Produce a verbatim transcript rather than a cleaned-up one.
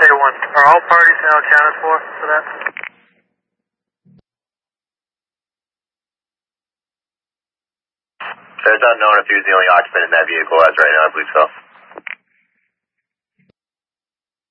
Day one. Are all parties now accounted for for that? So it's unknown if he was the only occupant in that vehicle as right now, I believe so.